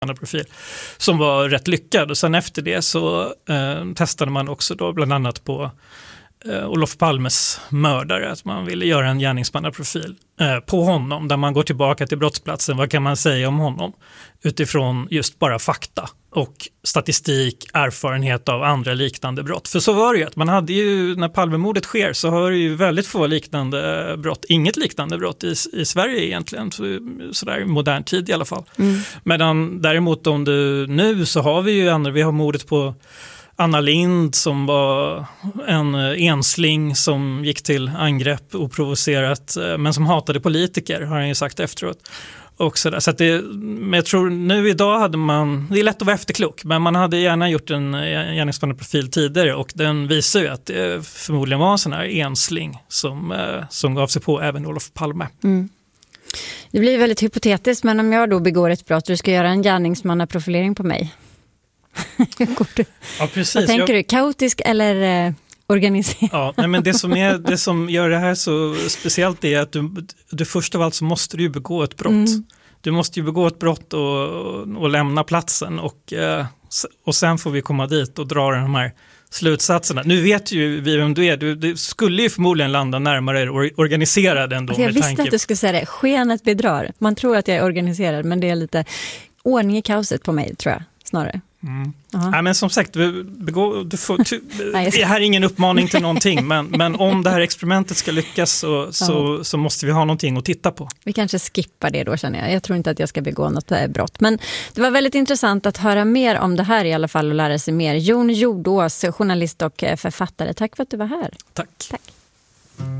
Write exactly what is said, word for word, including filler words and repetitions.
profil som var rätt lyckad. Och sen efter det så eh, testade man också då bland annat på eh, Olof Palmes mördare, att man ville göra en gärningsmannaprofil eh, på honom där man går tillbaka till brottsplatsen. Vad kan man säga om honom utifrån just bara fakta och statistik, erfarenhet av andra liknande brott. För så var det ju att man hade ju, när Palmemordet sker så har det ju väldigt få liknande brott, inget liknande brott i, i Sverige egentligen, så, sådär i modern tid i alla fall. Mm. Medan däremot om du nu så har vi ju andra, vi har mordet på Anna Lind som var en ensling som gick till angrepp oprovocerat men som hatade politiker, har han ju sagt efteråt. Och så där. Så att det, men jag tror nu idag hade man, det är lätt att vara efterklok, men man hade gärna gjort en gärningsmannaprofil tidigare och den visar ju att det förmodligen var en sån här ensling som, som gav sig på även Olof Palme. Mm. Det blir väldigt hypotetiskt, men om jag då begår ett brott och du ska göra en gärningsmannaprofilering på mig. Ja, precis. Vad tänker jag... du? Kaotisk eller... Eh... organiserad. Ja, nej, men det som, är, det som gör det här så speciellt är att du, du först av allt så måste du ju begå ett brott. Mm. Du måste ju begå ett brott och, och lämna platsen och, och sen får vi komma dit och dra de här slutsatserna. Nu vet ju vi vem du är. Du, du skulle ju förmodligen landa närmare organiserad ändå. Alltså jag visste tanke... att du skulle säga det. Skenet bedrar. Man tror att jag är organiserad, men det är lite ordning i kaoset på mig, tror jag, snarare. Mm. Ja, men som sagt, du begå, du får, ty, det här är ingen uppmaning till någonting, men, men om det här experimentet ska lyckas så, så, så måste vi ha någonting att titta på. Vi kanske skippar det då, känner jag. Jag tror inte att jag ska begå något brott. Men det var väldigt intressant att höra mer om det här i alla fall och lära sig mer. Jon Jordås, journalist och författare. Tack för att du var här. Tack. Tack.